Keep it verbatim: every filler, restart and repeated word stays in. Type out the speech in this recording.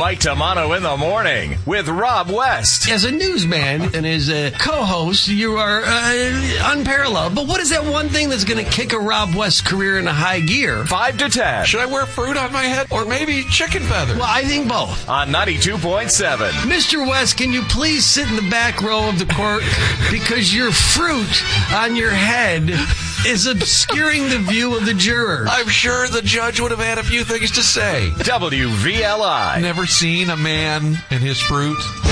Mike Tamano in the morning with Rob West. As a newsman and as a co-host, you are uh, unparalleled. But what is that one thing that's going to kick a Rob West career into high gear? five to ten. Should I wear fruit on my head or maybe chicken feathers? Well, I think both. On ninety-two point seven. Mister West, can you please sit in the back row of the court because your fruit on your head is obscuring the view of the juror. I'm sure the judge would have had a few things to say. W V L I. Never seen a man and his fruit?